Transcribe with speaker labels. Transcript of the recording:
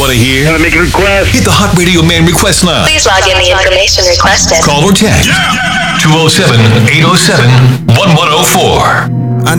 Speaker 1: want to hear?
Speaker 2: Gotta make a request.
Speaker 1: Hit the Hot Radio Man request line.
Speaker 3: Please log in the information requested.
Speaker 1: Call or text 207-807-1104.